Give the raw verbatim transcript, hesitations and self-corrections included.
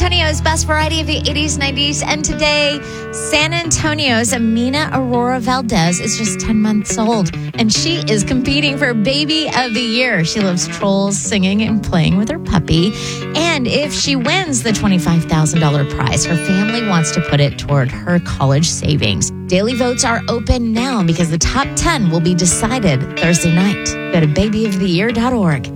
Antonio's Best Variety of the eighties, nineties, and today, San Antonio's Amina Aurora Valdez is just ten months old, and she is competing for Baby of the Year. She loves trolls, singing, and playing with her puppy. And if she wins the twenty-five thousand dollars prize, her family wants to put it toward her college savings. Daily votes are open now because the top ten will be decided Thursday night. Go to baby of the year dot org.